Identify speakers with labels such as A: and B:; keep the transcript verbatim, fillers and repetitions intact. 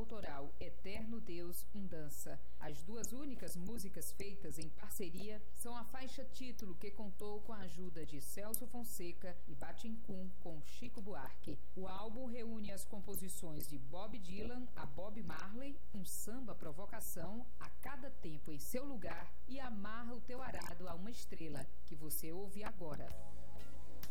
A: autoral Eterno Deus, um Dança. As duas únicas músicas feitas em parceria são a faixa título, que contou com a ajuda de Celso Fonseca, e Batincum com Chico Buarque. O álbum reúne as composições de Bob Dylan a Bob Marley, um samba provocação a cada tempo em seu lugar, e Amarra o Teu Arado a uma Estrela, que você ouve agora.